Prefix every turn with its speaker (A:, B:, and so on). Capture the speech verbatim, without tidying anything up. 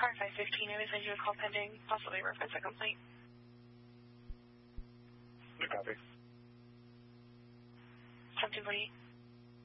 A: car five fifteen. I would send you a call pending, possibly reference a complaint.
B: Good copy.
A: seventeen forty-eight.